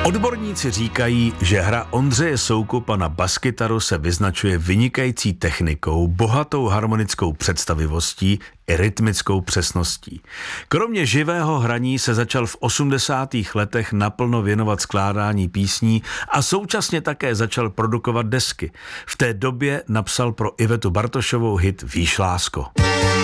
Odborníci říkají, že hra Ondřeje Soukupa na baskytaru se vyznačuje vynikající technikou, bohatou harmonickou představivostí i rytmickou přesností. Kromě živého hraní se začal v 80. letech naplno věnovat skládání písní a současně také začal produkovat desky. V té době napsal pro Ivetu Bartošovou hit Víš, lásko.